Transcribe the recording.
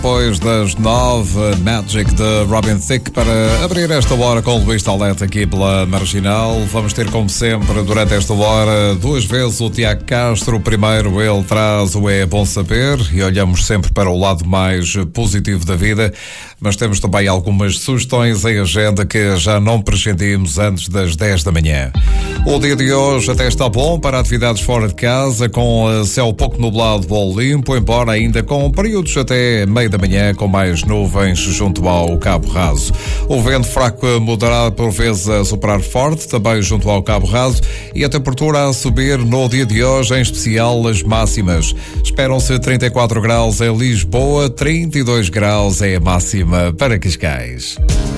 Depois das 9, Magic de Robin Thicke para abrir esta hora com o Luís Taulete aqui pela Marginal. Vamos ter, como sempre, durante esta hora, duas vezes o Tiago Castro. Primeiro ele traz o É Bom Saber e olhamos sempre para o lado mais positivo da vida, mas temos também algumas sugestões em agenda que já não prescindimos antes das 10 da manhã. O dia de hoje até está bom para atividades fora de casa, com céu pouco nublado ou limpo, embora ainda com períodos até meio da manhã com mais nuvens junto ao Cabo Raso. O vento fraco moderado por vezes a soprar forte, também junto ao Cabo Raso, e a temperatura a subir no dia de hoje, em especial as máximas. Esperam-se 34 graus em Lisboa, 32 graus é a máxima para Cascais.